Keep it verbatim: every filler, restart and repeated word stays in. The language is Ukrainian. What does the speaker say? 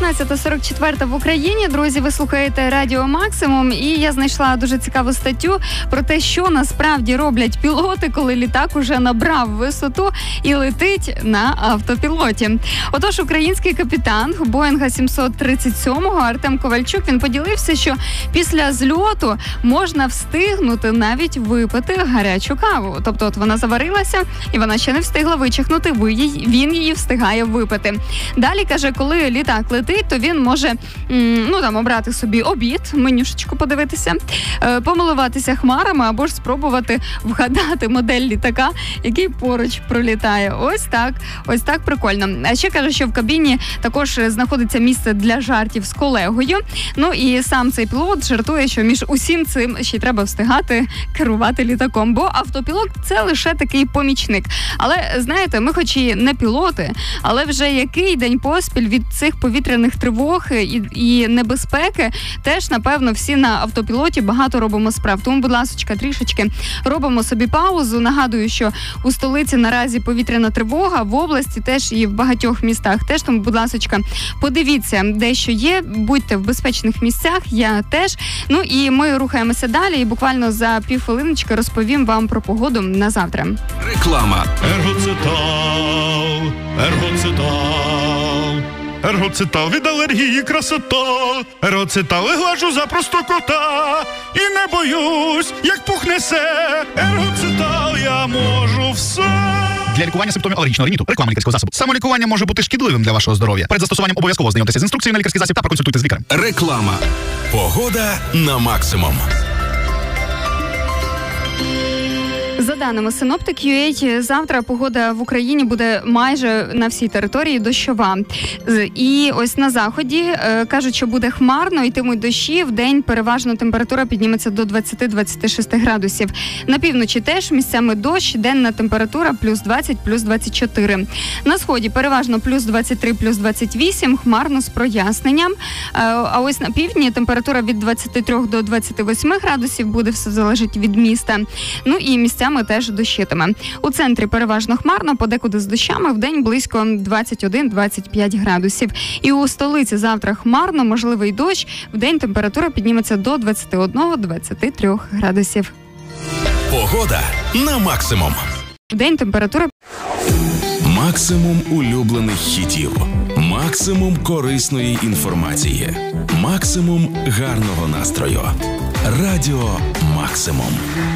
шістнадцята сорок чотири в Україні. Друзі, ви слухаєте Радіо Максимум, і я знайшла дуже цікаву статтю про те, що насправді роблять пілоти, коли літак уже набрав висоту і летить на автопілоті. Отож, український капітан Боїнга сімсот тридцять сім Артем Ковальчук, він поділився, що після зльоту можна встигнути навіть випити гарячу каву. Тобто от вона заварилася, і вона ще не встигла вичихнути, він її встигає випити. Далі, каже, коли літак летить, то він може ну, там, обрати собі обід, менюшечку подивитися, помилуватися хмарами або ж спробувати вгадати модель літака, який поруч пролітає. Ось так, ось так прикольно. А ще каже, що в кабіні також знаходиться місце для жартів з колегою. Ну і сам цей пілот жартує, що між усім цим ще й треба встигати керувати літаком, бо автопілот – це лише такий помічник. Але, знаєте, ми хоч і не пілоти, але вже який день поспіль від цих повітряних тривог і, і небезпеки теж, напевно, всі на автопілоті багато робимо справ. Тому, будь ласочка, трішечки робимо собі паузу. Нагадую, що у столиці наразі повітряна тривога, в області теж і в багатьох містах теж. Тому, будь ласочка, подивіться, де що є, будьте в безпечних місцях, я теж. Ну і ми рухаємося далі, і буквально за півхвилиночки розповім вам про погоду на завтра. Реклама. Ергоцитал, ергоцитал, ергоцитал від алергії красота. Ергоцитал глажу за просто кота і не боюсь, як пухне се. Ергоцитал, я можу все. Для лікування симптомів алергічного риніту реклама лікарського засобу. Самолікування може бути шкідливим для вашого здоров'я. Перед застосуванням обов'язково знайомтеся з інструкцією на лікарський засіб та проконсультуйте з лікарем. Реклама. Погода на максимум. За даними синоптик точка ю ей, завтра погода в Україні буде майже на всій території дощова. І ось на заході е, кажуть, що буде хмарно, йтимуть дощі. Вдень переважно температура підніметься до двадцять-двадцять шість градусів. На півночі теж місцями дощ, денна температура плюс двадцять, плюс двадцять чотири. На сході переважно плюс двадцять три, плюс двадцять вісім, хмарно з проясненням. Е, а ось на півдні температура від двадцять три до двадцять вісім градусів, буде все залежить від міста. Ну і місцями теж дощитиме. У центрі переважно хмарно, подекуди з дощами, вдень близько двадцять один - двадцять п'ять градусів. І у столиці завтра хмарно, можливий дощ, вдень температура підніметься до двадцять один - двадцять три градусів. Погода на максимум. Вдень температура... Максимум улюблених хітів. Максимум корисної інформації. Максимум гарного настрою. Радіо Максимум.